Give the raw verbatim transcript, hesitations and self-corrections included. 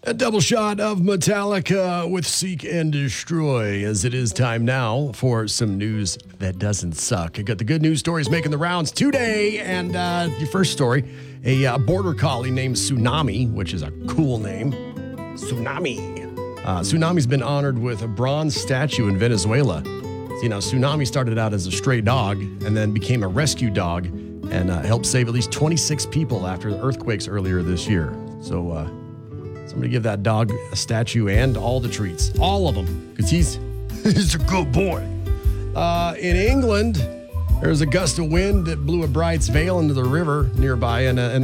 A double shot of Metallica with Seek and Destroy, as it is time now for some news that doesn't suck. I got the good news stories making the rounds today, and uh, your first story, a uh, border collie named Tsunami, which is a cool name. Tsunami. Uh, Tsunami's been honored with a bronze statue in Venezuela. So, you know, Tsunami started out as a stray dog and then became a rescue dog and uh, helped save at least twenty-six people after the earthquakes earlier this year. So, uh, somebody give that dog a statue and all the treats. All of them. Because he's, he's a good boy. Uh, in England, there was a gust of wind that blew a bride's veil into the river nearby. And, uh, and